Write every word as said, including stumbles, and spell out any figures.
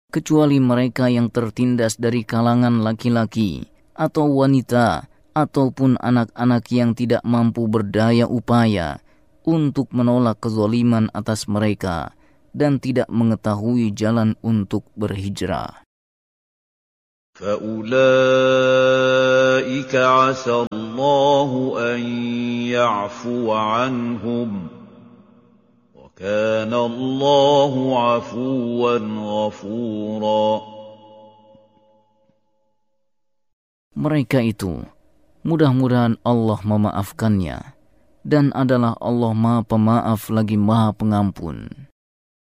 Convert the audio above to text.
kecuali mereka yang tertindas dari kalangan laki-laki atau wanita ataupun anak-anak yang tidak mampu berdaya upaya untuk menolak kezaliman atas mereka dan tidak mengetahui jalan untuk berhijrah. فَأُولَئِكَ عَسَى اللَّهُ أَن يَعْفُوَ عَنْهُمْ وَكَانَ اللَّهُ عَفُوًّا غَفُورًا. Mereka itu mudah-mudahan Allah memaafkannya, dan adalah Allah Maha Pemaaf lagi Maha Pengampun.